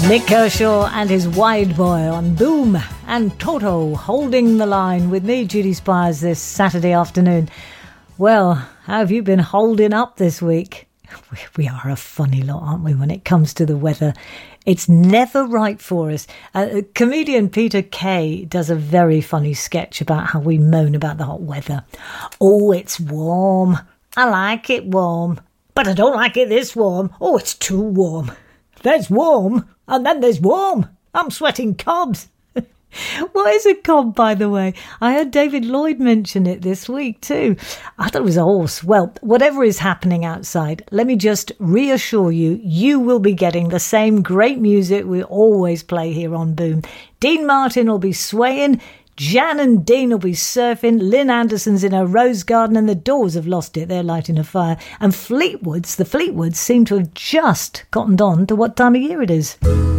Nick Kershaw and his Wide Boy on Boom, and Toto holding the line with me, Judy Spires, this Saturday afternoon. Well, how have you been holding up this week? We are a funny lot, aren't we, when it comes to the weather? It's never right for us. Comedian Peter Kay does a very funny sketch about how we moan about the hot weather. Oh, it's warm. I like it warm. But I don't like it this warm. Oh, it's too warm. There's warm, and then there's warm. I'm sweating cobs. What is a cob, by the way? I heard David Lloyd mention it this week too. I thought it was a horse. Well, whatever is happening outside, let me just reassure you, you will be getting the same great music we always play here on Boom. Dean Martin will be swaying, Jan and Dean will be surfing, Lynn Anderson's in her rose garden, and the Doors have lost it. They're lighting a fire. And the Fleetwoods seem to have just gotten on to what time of year it is.